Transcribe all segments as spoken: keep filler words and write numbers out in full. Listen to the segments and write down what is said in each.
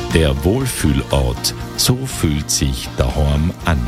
Der Wohlfühlort, so fühlt sich daheim an.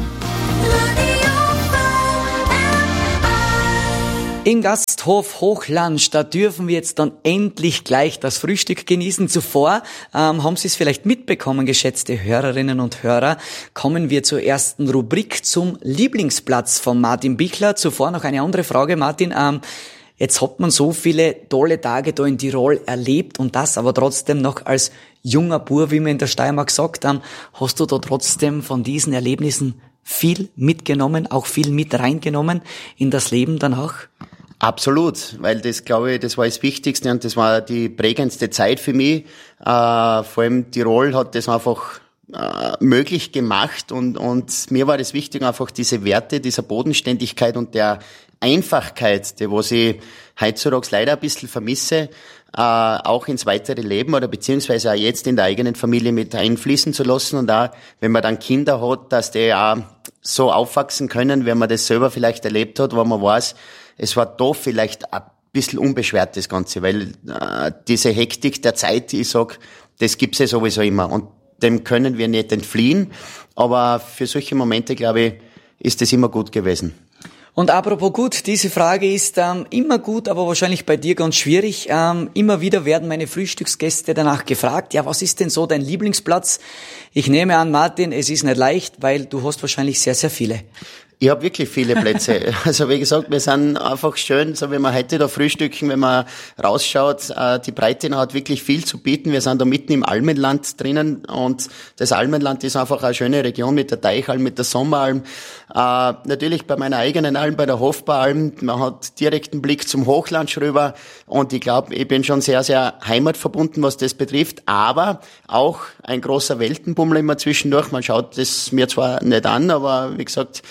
Im Gasthof Hochlansch, da dürfen wir jetzt dann endlich gleich das Frühstück genießen. Zuvor ähm, haben Sie es vielleicht mitbekommen, geschätzte Hörerinnen und Hörer, kommen wir zur ersten Rubrik, zum Lieblingsplatz von Martin Bichler. Zuvor noch eine andere Frage, Martin. Ähm, jetzt hat man so viele tolle Tage da in Tirol erlebt und das aber trotzdem noch als junger Bub, wie man in der Steiermark sagt. Ähm, hast du da trotzdem von diesen Erlebnissen viel mitgenommen, auch viel mit reingenommen in das Leben danach? Absolut, weil das, glaube ich, das war das Wichtigste und das war die prägendste Zeit für mich. Äh, vor allem Tirol hat das einfach äh, möglich gemacht und, und mir war das wichtig, einfach diese Werte, dieser Bodenständigkeit und der Einfachkeit, die was ich heutzutage leider ein bisschen vermisse, äh, auch ins weitere Leben oder beziehungsweise auch jetzt in der eigenen Familie mit einfließen zu lassen und auch, wenn man dann Kinder hat, dass die auch so aufwachsen können, wenn man das selber vielleicht erlebt hat, wo man weiß, es war da vielleicht ein bisschen unbeschwert, das Ganze, weil äh, diese Hektik der Zeit, ich sag, das gibt's ja sowieso immer und dem können wir nicht entfliehen, aber für solche Momente, glaube ich, ist das immer gut gewesen. Und apropos gut, diese Frage ist ähm, immer gut, aber wahrscheinlich bei dir ganz schwierig. Ähm, immer wieder werden meine Frühstücksgäste danach gefragt, ja, was ist denn so dein Lieblingsplatz? Ich nehme an, Martin, es ist nicht leicht, weil du hast wahrscheinlich sehr, sehr viele. Ich habe wirklich viele Plätze. Also wie gesagt, wir sind einfach schön, so wie wir heute da frühstücken, wenn man rausschaut, äh, die Breite hat wirklich viel zu bieten. Wir sind da mitten im Almenland drinnen und das Almenland ist einfach eine schöne Region mit der Teichalm, mit der Sommeralm. Äh, natürlich bei meiner eigenen Alm, bei der Hofbaralm, man hat direkten Blick zum Hochland rüber und ich glaube, ich bin schon sehr, sehr heimatverbunden, was das betrifft, aber auch ein großer Weltenbummel immer zwischendurch. Man schaut das mir zwar nicht an, aber wie gesagt,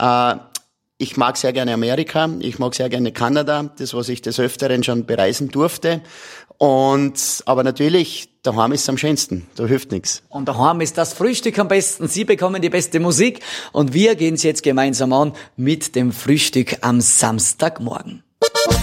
ich mag sehr gerne Amerika, ich mag sehr gerne Kanada, das, was ich des Öfteren schon bereisen durfte. Und, aber natürlich, daheim ist es am schönsten, da hilft nichts. Und daheim ist das Frühstück am besten. Sie bekommen die beste Musik und wir gehen es jetzt gemeinsam an mit dem Frühstück am Samstagmorgen.